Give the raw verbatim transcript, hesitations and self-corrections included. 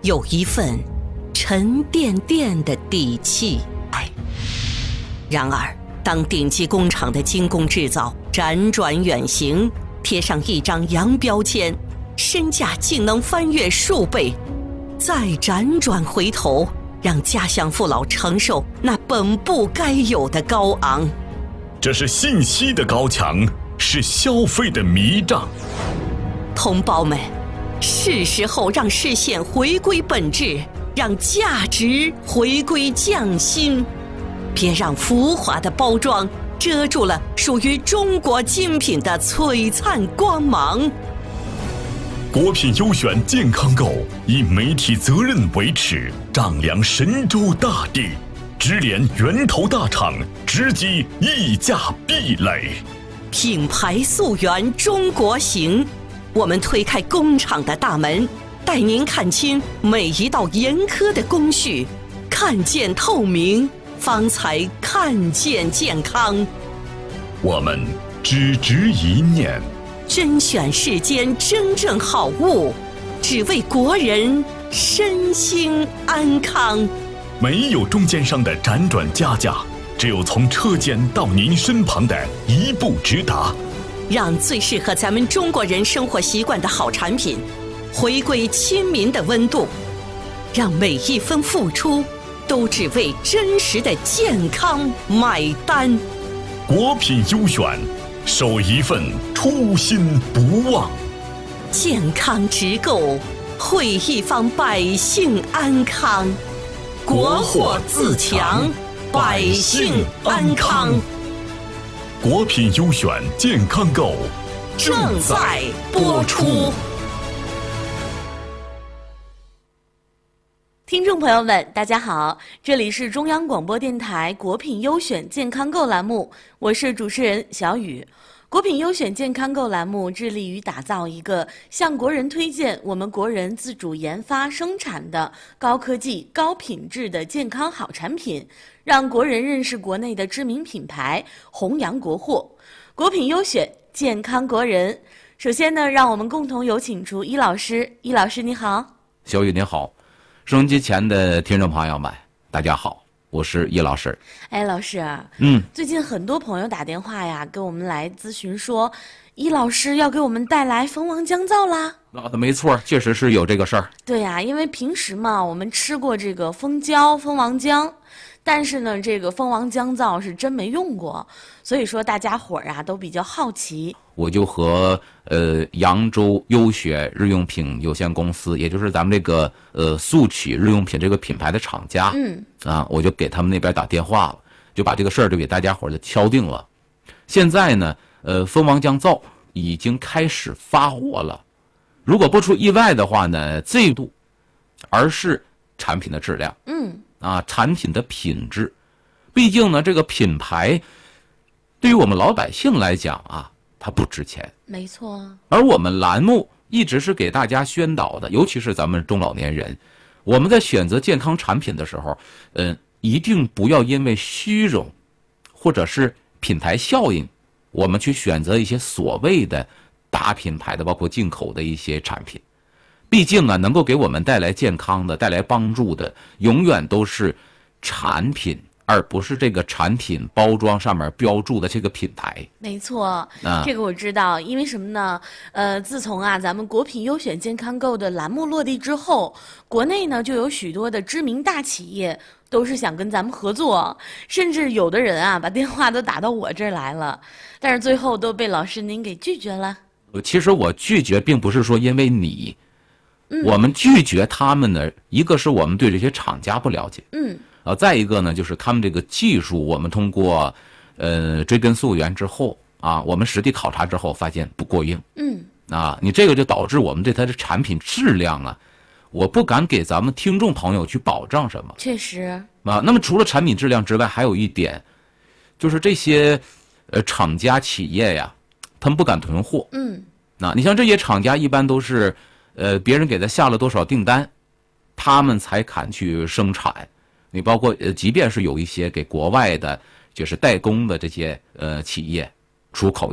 有一份沉甸甸的底气。然而，当顶级工厂的精工制造辗转远行，贴上一张洋标签，身价竟能翻越数倍，再辗转回头，让家乡父老承受那本不该有的高昂。 这是信息的高墙，是消费的迷障。 同胞们，是时候让视线回归本质，让价值回归匠心，别让浮华的包装遮住了属于中国精品的璀璨光芒。 国品优选健康购以媒体责任为尺，丈量神州大地，直连源头大厂，直击溢价壁垒。 品牌溯源中国行，我们推开工厂的大门，带您看清每一道严苛的工序，看见透明，方才看见健康。 我们只执一念， 甄选世间真正好物，只为国人身心安康。 没有中间商的辗转加价，只有从车间到您身旁的一步直达。 让最适合咱们中国人生活习惯的好产品回归亲民的温度，让每一分付出都只为真实的健康买单。 国品优选，守一份初心不忘。 健康直购，惠一方百姓安康。国货自强，百姓安康。 国品优选健康购正在播出。 听众朋友们，大家好，这里是中央广播电台国品优选健康购栏目，我是主持人小雨。国品优选健康购栏目致力于打造一个向国人推荐我们国人自主研发生产的高科技、高品质的健康好产品，让国人认识国内的知名品牌，弘扬国货。国品优选，健康国人。首先呢，让我们共同有请出伊老师。伊老师你好。 小雨你好，收音机前的听众朋友们，大家好。我是叶老师。 哎，老师， 嗯， 最近很多朋友打电话呀，给我们来咨询说，伊老师要给我们带来蜂王姜皂啦。 那没错，确实是有这个事儿。 对呀，因为平时嘛，我们吃过这个蜂胶、蜂王姜，但是呢，这个蜂王姜皂是真没用过，所以说大家伙儿啊都比较好奇。 我就和呃扬州优选日用品有限公司，也就是咱们这个呃速取日用品这个品牌的厂家， 嗯啊，我就给他们那边打电话了，就把这个事儿就给大家伙儿就敲定了。现在呢，呃，蜂王姜皂已经开始发货了。如果不出意外的话呢，这度，而是产品的质量， 嗯啊，产品的品质。毕竟呢，这个品牌对于我们老百姓来讲啊，它不值钱。 没错。 而我们栏目一直是给大家宣导的，尤其是咱们中老年人，我们在选择健康产品的时候，嗯、呃，一定不要因为虚荣或者是品牌效应，我们去选择一些所谓的大品牌的，包括进口的一些产品。毕竟啊，能够给我们带来健康的、带来帮助的，永远都是产品，而不是这个产品包装上面标注的这个品牌。 没错， 啊， 这个我知道，因为什么呢？呃，自从啊咱们国品优选健康购的栏目落地之后，国内呢就有许多的知名大企业都是想跟咱们合作，甚至有的人啊把电话都打到我这儿来了，但是最后都被老师您给拒绝了。 其实我拒绝并不是说因为你， 嗯、 我们拒绝他们呢，一个是我们对这些厂家不了解， 嗯， 啊，再一个呢就是他们这个技术，我们通过呃追根溯源之后啊，我们实地考察之后发现不过硬， 嗯， 啊，你这个就导致我们对它的产品质量啊，我不敢给咱们听众朋友去保障什么。 确实啊，那么除了产品质量之外，还有一点，就是这些呃厂家企业呀，他们不敢囤货。 嗯， 那你像这些厂家一般都是，呃，别人给他下了多少订单，他们才敢去生产。你包括呃，即便是有一些给国外的，就是代工的这些呃企业出口。